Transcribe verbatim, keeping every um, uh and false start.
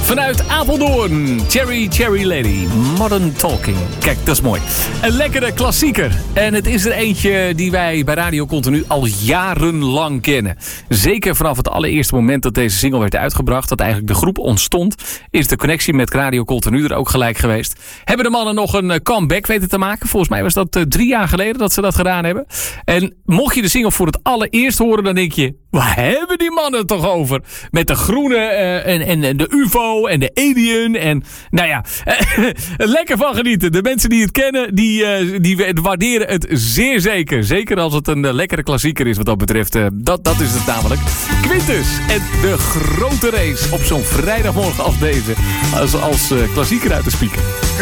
Vanuit Apeldoorn, Cherry Cherry Lady, Modern Talking. Kijk, dat is mooi. Een lekkere klassieker. En het is er eentje die wij bij Radio Continu al jarenlang kennen. Zeker vanaf het allereerste moment dat deze single werd uitgebracht, dat eigenlijk de groep ontstond, is de connectie met Radio Continu er ook gelijk geweest. Hebben de mannen nog een comeback weten te maken? Volgens mij was dat uh, drie jaar geleden dat ze dat gedaan hebben. En mocht je de single voor het allereerst horen, dan denk je, waar hebben die mannen het toch over? Met de groene uh, en, en, en de U F O en de Alien. En nou ja, lekker van genieten. De mensen die het kennen, die, uh, die waarderen het zeer zeker. Zeker als het een uh, lekkere klassieker is wat dat betreft. Uh, dat, dat is het namelijk. Quintus en de grote race op zo'n vrijdagmorgen als deze. Als, als uh, klassieker uit de speaker.